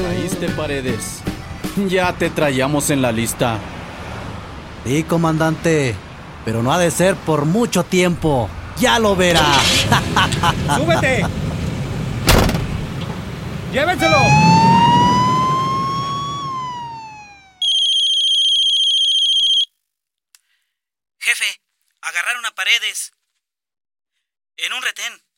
Caíste, Paredes. Ya te traíamos en la lista. Sí, comandante, pero no ha de ser por mucho tiempo. ¡Ya lo verá! ¡Súbete! ¡Llévenselo! Jefe, agarraron a Paredes en un retén.